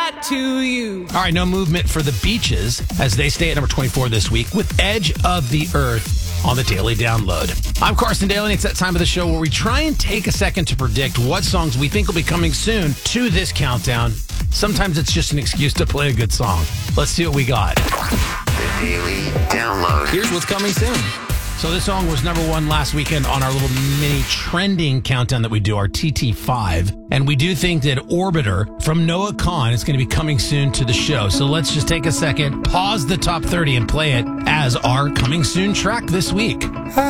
that to you. All right, no movement for the Beaches as they stay at number 24 this week with Edge of the Earth on the Daily Download. I'm Carson Daly, and it's that time of the show where we try and take a second to predict what songs we think will be coming soon to this countdown. Sometimes it's just an excuse to play a good song. Let's see what we got. The Daily Download. Here's what's coming soon. So this song was number one last weekend on our little mini trending countdown that we do, our TT5. And we do think that Orbiter from Noah Kahan is going to be coming soon to the show. So let's just take a second, pause the top 30 and play it as our coming soon track this week.